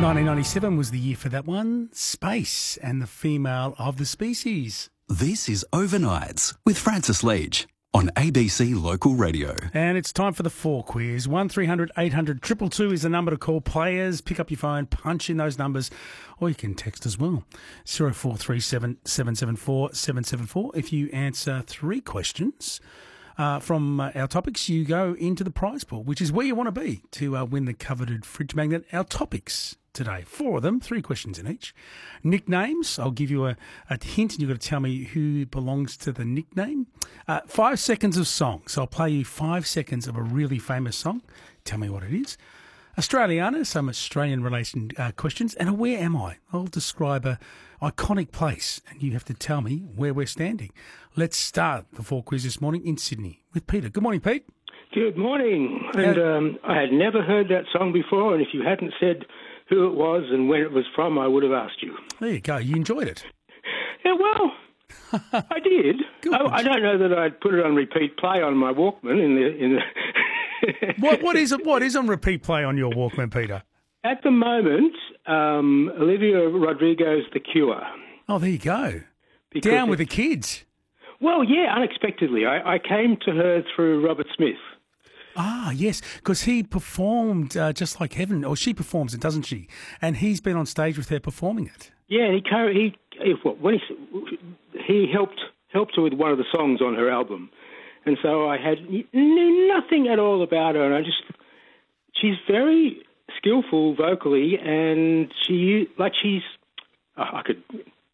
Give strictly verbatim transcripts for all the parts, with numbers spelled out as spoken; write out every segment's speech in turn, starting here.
nineteen ninety-seven was the year for that one. Space and the female of the species. This is Overnights with Francis Leach on A B C Local Radio. And it's time for the four quiz. one three hundred eight hundred two two two is the number to call. Players, pick up your phone, punch in those numbers, or you can text as well. zero four three seven, seven seven four, seven seven four. If you answer three questions uh, from uh, our topics, you go into the prize pool, which is where you want to be to uh, win the coveted fridge magnet. Our topics today, four of them, three questions in each. Nicknames, I'll give you a, a hint and you've got to tell me who belongs to the nickname. Uh, five seconds of song, so I'll play you five seconds of a really famous song. Tell me what it is. Australiana, some Australian-related uh, questions, and a where am I? I'll describe a iconic place and you have to tell me where we're standing. Let's start the four quiz this morning in Sydney with Peter. Good morning, Pete. Good morning. And um, I had never heard that song before, and if you hadn't said who it was and when it was from, I would have asked you. There you go. You enjoyed it. Yeah, well, I did. I, I don't know that I'd put it on repeat play on my Walkman in the in the. what what is it? What is on repeat play on your Walkman, Peter? At the moment, um, Olivia Rodrigo's "The Cure." Oh, there you go. Because Down with the kids. Well, yeah, unexpectedly, I, I came to her through Robert Smith. Ah, yes, because he performed uh, Just Like Heaven, or she performs it, doesn't she? And he's been on stage with her performing it. Yeah, he he, he when he he helped helped her with one of the songs on her album, and so I had knew nothing at all about her, and I just she's very skillful vocally, and she like she's oh, I could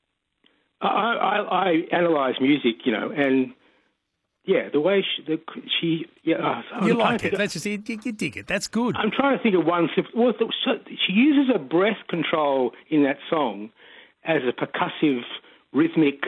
I I, I analyze music, you know, and. Yeah, the way she, the, she yeah, I'm you like it. Of, That's just you, you dig it. That's good. I'm trying to think of one. Well, so she uses a breath control in that song as a percussive, rhythmic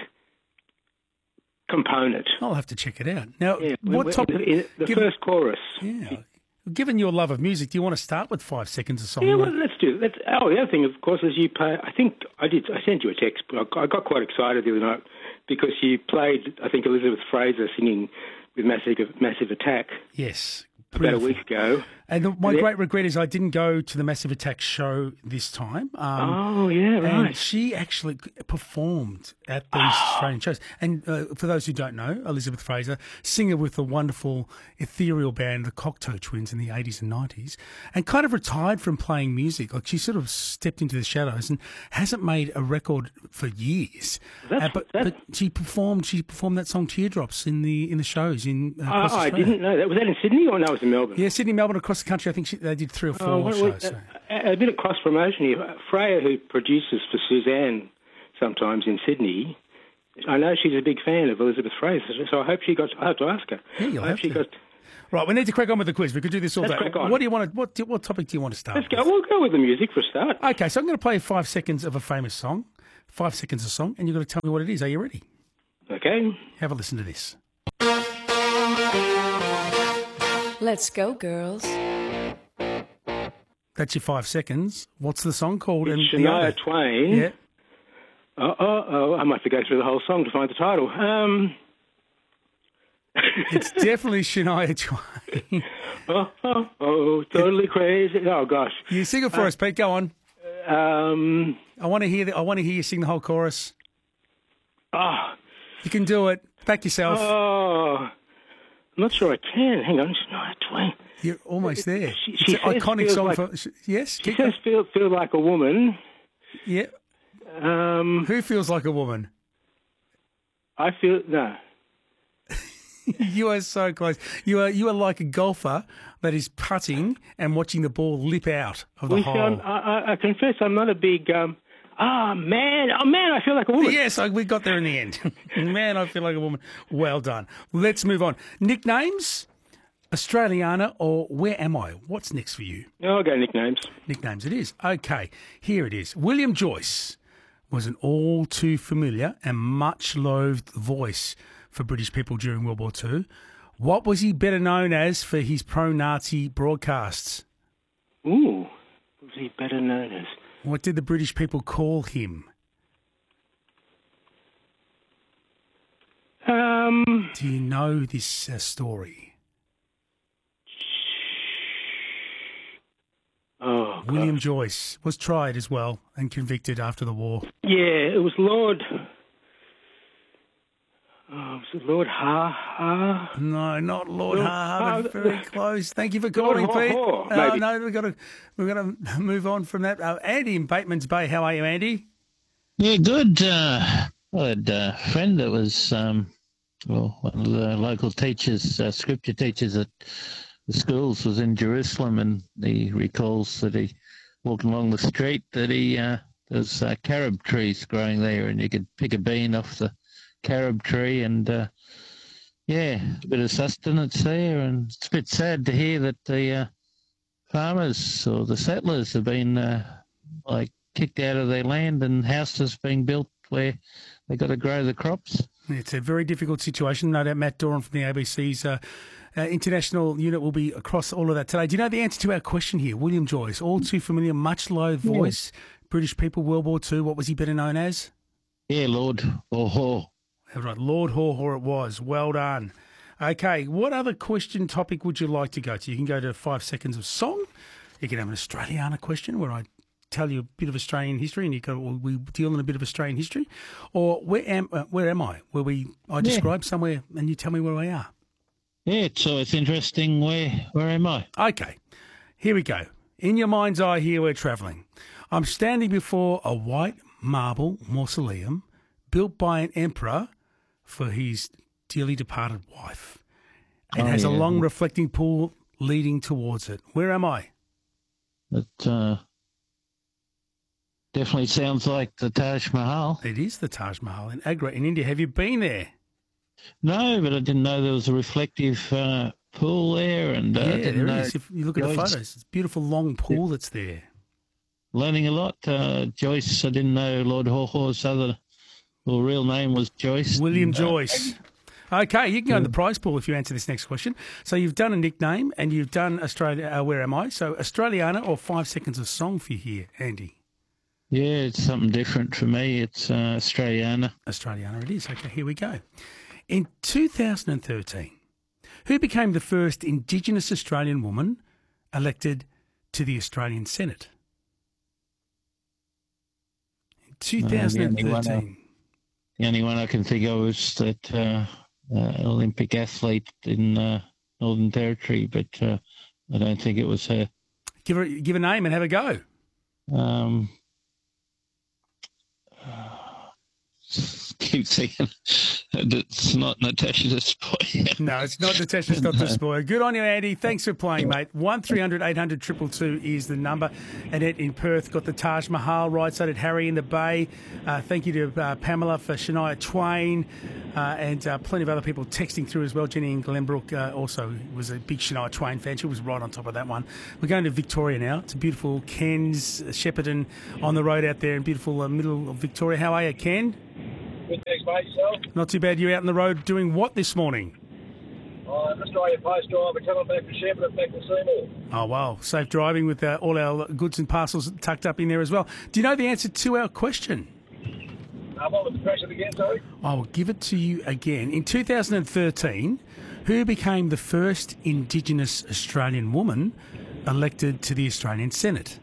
component. I'll have to check it out. Now, yeah, what top? In the, the give, first chorus. Yeah. Given your love of music, do you want to start with five seconds of song? Yeah, well, let's do. Let's. Oh, the other thing, of course, is you play. I think I did. I sent you a text, but I got quite excited the other night because you played. I think Elizabeth Fraser singing with Massive Massive Attack. Yes. About a week ago. And the, my yeah. great regret is I didn't go to the Massive Attack show this time. Um, oh, yeah, right. And she actually performed at these oh. Australian shows. And uh, for those who don't know, Elizabeth Fraser, singer with the wonderful ethereal band, the Cocteau Twins in the eighties and nineties, and kind of retired from playing music. Like she sort of stepped into the shadows and hasn't made a record for years. That's, uh, but, that's... but she performed She performed that song Teardrops in the in the shows in uh, Oh, I didn't know that. Was that in Sydney or no, it was in Melbourne? Yeah, Sydney, Melbourne, across the country. I think she, they did three or four oh, what, shows. what, so. a, a bit of cross promotion here. Freya, who produces for Suzanne sometimes in Sydney, I know she's a big fan of Elizabeth Fraser, so I hope she got. I have to ask her. Yeah, you'll I have hope she to. got. Right, we need to crack on with the quiz. We could do this all Let's day. crack on. What do you want to? What do, what topic do you want to start? Let's with? go. We'll go with the music for a start. Okay, so I'm going to play five seconds of a famous song. Five seconds of song, and you've got to tell me what it is. Are you ready? Okay. Have a listen to this. Let's go, girls. That's your five seconds. What's the song called? It's and Shania Twain. Yeah. Oh, oh, oh, I might have to go through the whole song to find the title. Um... It's definitely Shania Twain. oh, oh, oh, totally crazy. Oh, gosh. You sing it for uh, us, Pete. Go on. Um, I want to hear. The, I want to hear you sing the whole chorus. Oh. You can do it. Back yourself. Oh. I'm not sure I can. Hang on. Shania Twain. You're almost there. She, it's she an iconic song like, for... Yes? She says feel, feel like a woman. Yeah. Um, Who feels like a woman? I feel... No. You are so close. You are you are like a golfer that is putting and watching the ball lip out of the well, hole. See, I'm, I, I confess I'm not a big... Um, oh, man. Oh, man, I feel like a woman. Yes, I, we got there in the end. Man, I feel like a woman. Well done. Let's move on. Nicknames, Australiana, or where am I? What's next for you? Oh, I'll go nicknames. Nicknames it is. Okay, here it is. William Joyce was an all too familiar and much loathed voice for British people during World War Two. What was he better known as for his pro-Nazi broadcasts? Ooh, what was he better known as? What did the British people call him? Um. Do you know this uh, story? Oh, Oh, God. William Joyce was tried as well and convicted after the war. Yeah, it was Lord... Oh, was it Lord Ha Ha? No, not Lord Lord Ha Ha, but Ha- very close. Thank you for Lord calling, Haw Pete. Haw, Oh, maybe. no, we've got to we've got to move on from that. Uh, Andy in Bateman's Bay, how are you, Andy? Yeah, good. Uh, I had a friend that was, um, well, one of the local teachers, uh, scripture teachers at the schools, was in Jerusalem, and he recalls that he, walking along the street, that he uh, there's uh, carob trees growing there, and you could pick a bean off the carob tree, and uh, yeah, a bit of sustenance there. And it's a bit sad to hear that the uh, farmers or the settlers have been uh, like kicked out of their land and houses being built where they got to grow the crops. It's a very difficult situation. No doubt Matt Doran from the A B C's uh, uh, international unit will be across all of that today. Do you know the answer to our question here? William Joyce, all too familiar, much low voice, yeah. British people, World War Two. What was he better known as? Yeah, Lord Haw Haw. Right, Lord Haw Haw it was. Well done. Okay, what other question topic would you like to go to? You can go to five seconds of song. You can have an Australiana question where I tell you a bit of Australian history and you go, well, we deal in a bit of Australian history. Or where am uh, where am I? Where we I describe yeah. somewhere and you tell me where we are. Yeah, so it's interesting. Where where am I? Okay, here we go. In your mind's eye here we're travelling. I'm standing before a white marble mausoleum built by an emperor for his dearly departed wife, and oh, has yeah. a long reflecting pool leading towards it. Where am I? It uh, definitely sounds like the Taj Mahal. It is the Taj Mahal in Agra in India. Have you been there? No, but I didn't know there was a reflective uh, pool there. And uh, yeah, didn't there know is. If you look at Joyce, the photos, it's a beautiful long pool yeah. that's there. Learning a lot. Uh, Joyce, I didn't know Lord Haw Haw's other well, real name was Joyce. William and, uh, Joyce. Okay, you can go in the prize pool if you answer this next question. So you've done a nickname and you've done Australia. Uh, where am I? So Australiana or five seconds of song for you here, Andy? Yeah, it's something different for me. It's uh, Australiana. Australiana it is. Okay, here we go. In two thousand thirteen, who became the first Indigenous Australian woman elected to the Australian Senate? In two thousand thirteen. The only one I can think of is that uh, uh, Olympic athlete in uh, Northern Territory, but uh, I don't think it was her. Give her, give a name and have a go. Um, keep thinking it's not Natasha Despoy. No, it's not Natasha Despoy. Good on you, Andy. Thanks for playing, mate. one three hundred eight hundred two two two is the number. Annette in Perth got the Taj Mahal right. So did Harry in the Bay. Uh, thank you to uh, Pamela for Shania Twain uh, and uh, plenty of other people texting through as well. Jenny in Glenbrook uh, also was a big Shania Twain fan. She was right on top of that one. We're going to Victoria now. It's a beautiful Ken's, Shepparton on the road out there in beautiful uh, middle of Victoria. How are you, Ken? Good, thanks, mate. Yourself? Not too bad. You're out on the road doing what this morning? Oh, I'm just driving post drive and coming back from Shepparton back to Seymour. Oh, wow. Safe driving with uh, all our goods and parcels tucked up in there as well. Do you know the answer to our question? Uh, what was the question again, sorry? I will give it to you again. In two thousand thirteen, who became the first Indigenous Australian woman elected to the Australian Senate?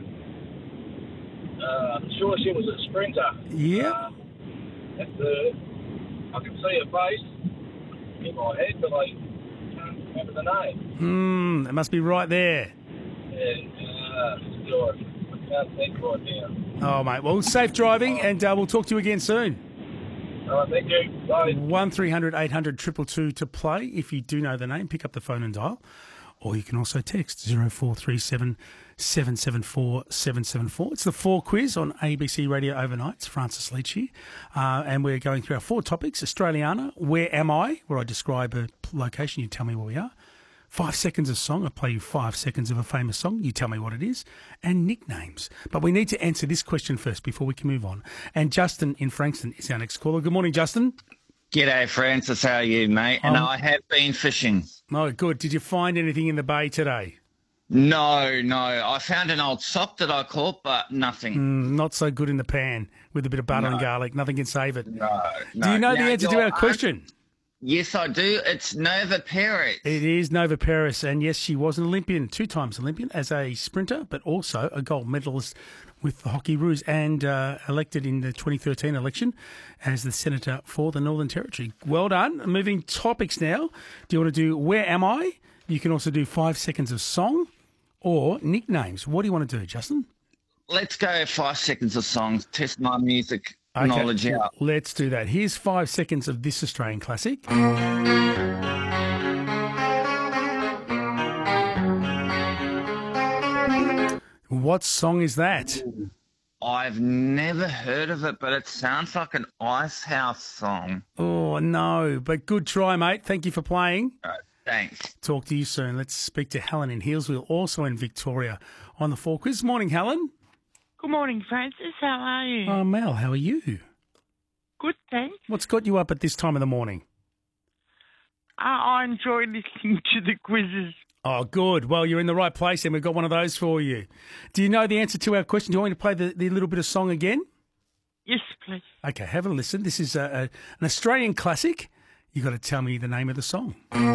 Uh, I'm sure she was a sprinter. Yeah. Uh, that's the, I can see her face in my head, but I can't remember the name. Hmm, it must be right there. Yeah, uh, sure. I can't think right now. Oh, mate. Well, safe driving, and uh, we'll talk to you again soon. All right, thank you. Bye. one three hundred eight hundred two two two to play. If you do know the name, pick up the phone and dial. Or you can also text zero four three seven seven seven four seven seven four. It's the four quiz on A B C Radio Overnight. It's Francis Leach here. Uh, and we're going through our four topics. Australiana, where am I? Where I describe a location, you tell me where we are. Five seconds of song. I play you five seconds of a famous song. You tell me what it is. And nicknames. But we need to answer this question first before we can move on. And Justin in Frankston is our next caller. Good morning, Justin. G'day, Francis. How are you, mate? And Um, I have been fishing. Oh, good. Did you find anything in the bay today? No, no. I found an old sock that I caught, but nothing. Mm, not so good in the pan with a bit of butter No. and garlic. Nothing can save it. No, no. Do you know Now, the answer to your our question? Yes, I do. It's Nova Perez. It is Nova Perez, and yes, she was an Olympian, two times Olympian as a sprinter, but also a gold medalist with the Hockey Roos, and uh, elected in the twenty thirteen election as the Senator for the Northern Territory. Well done. Moving topics now. Do you want to do Where Am I? You can also do five seconds of song or nicknames. What do you want to do, Justin? Let's go five seconds of songs. Test my music Okay, knowledge out. let's do that. Here's five seconds of this Australian classic. What song is that? I've never heard of it, but it sounds like an Ice House song. Oh, no, but good try, mate. Thank you for playing. All right, thanks. Talk to you soon. Let's speak to Helen in Healesville, also in Victoria, on the Four Quiz. Morning, Helen. Good morning, Francis. How are you? Oh, Mel, how are you? Good, thanks. What's got you up at this time of the morning? Uh, I enjoy listening to the quizzes. Oh, good. Well, you're in the right place, and we've got one of those for you. Do you know the answer to our question? Do you want me to play the, the little bit of song again? Yes, please. Okay, have a listen. This is a, a, an Australian classic. You've got to tell me the name of the song.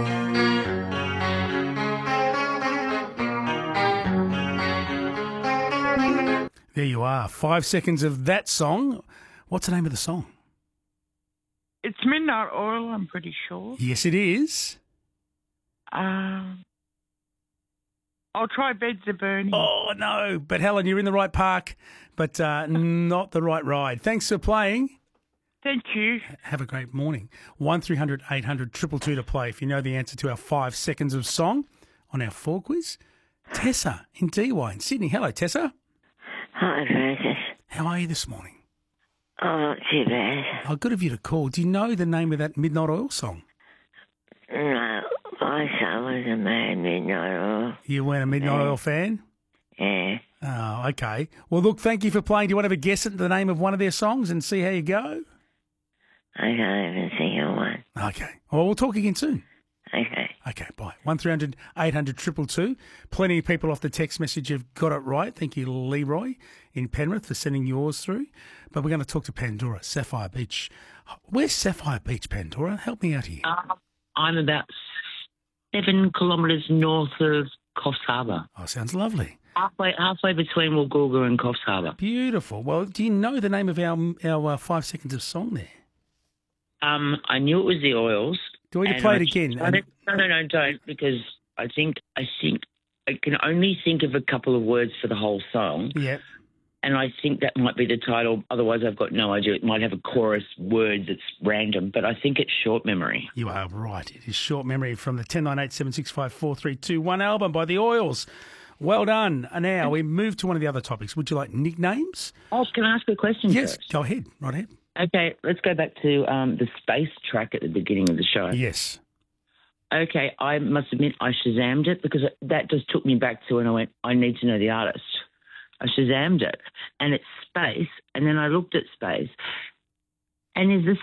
There you are. Five seconds of that song. What's the name of the song? It's Midnight Oil, I'm pretty sure. Yes, it is. Um, I'll try Beds Are Burning. Oh, no. But, Helen, you're in the right park, but uh, not the right ride. Thanks for playing. Thank you. Have a great morning. one three hundred eight hundred two two two to play if you know the answer to our five seconds of song on our four quiz. Tessa in D Y in Sydney. Hello, Tessa. Hi, Francis. How are you this morning? Oh, not too bad. Oh, good of you to call. Do you know the name of that Midnight Oil song? No, my son was a man, Midnight Oil. You weren't a Midnight Yeah. Oil fan? Yeah. Oh, okay. Well, look, thank you for playing. Do you want to have a guess at the name of one of their songs and see how you go? I can't even think of one. Okay. Well, we'll talk again soon. Okay. Okay, bye. one three hundred eight hundred two two two. Plenty of people off the text message have got it right. Thank you, Leroy in Penrith, for sending yours through. But we're going to talk to Pandora, Sapphire Beach. Where's Sapphire Beach, Pandora? Help me out here. Um, I'm about seven kilometres north of Coffs Harbour. Oh, sounds lovely. Halfway, halfway between Woolgoolga and Coffs Harbour. Beautiful. Well, do you know the name of our our uh, five seconds of song there? Um, I knew it was the Oils. Do we need to and play I- it again? No, no, no, no, don't, because I think I think I can only think of a couple of words for the whole song. Yeah. And I think that might be the title. Otherwise, I've got no idea. It might have a chorus word that's random, but I think it's Short Memory. You are right. It is Short Memory from the ten nine eight seven six five four three two one album by the Oils. Well done. And now we move to one of the other topics. Would you like nicknames? Oh, can I ask a question Yes, first? go ahead. Right ahead. Okay, let's go back to um, the space track at the beginning of the show. Yes. Okay, I must admit I Shazammed it because that just took me back to when I went, I need to know the artist. I Shazammed it, and it's space, and then I looked at space, and is the